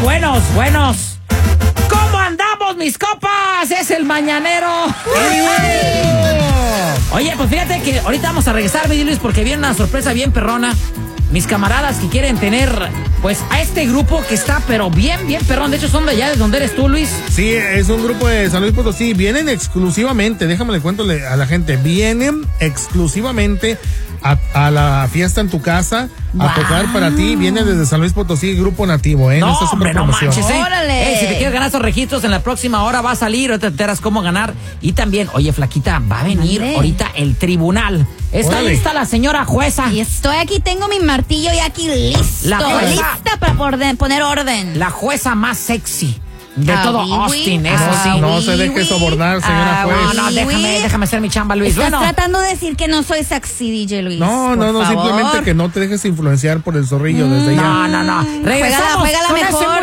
Buenos. ¿Cómo andamos, mis copas? Es el mañanero. Oye, pues fíjate que ahorita vamos a regresar, mi Luis, porque viene una sorpresa bien perrona. Mis camaradas que quieren tener, pues, a este grupo que está, pero bien perrón. De hecho, son de allá, de donde eres tú, Luis. Sí, es un grupo de San Luis Potosí. Vienen exclusivamente, déjame le cuento a la gente, vienen exclusivamente a la fiesta en tu casa, a tocar para ti. Vienen desde San Luis Potosí, Grupo Nativo, No, esta es hombre, no promoción. manches, ¡Órale! Si te quieres ganar esos registros, en la próxima hora va a salir, ahorita te enteras cómo ganar. Y también, oye, flaquita, va a venir ahorita el tribunal. ¿Está Órale. lista la señora jueza? Y estoy aquí, tengo mi martillo y aquí listo. La jueza. Lista para poner orden. La jueza más sexy de Ah, todo oui, Austin, oui. eso Ah, sí. No se deje sobornar, señora juez. No, déjame hacer mi chamba, Luis. Estás Bueno, tratando de decir que no soy sexy, DJ Luis. No, por favor. simplemente que no te dejes influenciar por el zorrillo desde ya. no. Regresamos Juégala con mejor. ese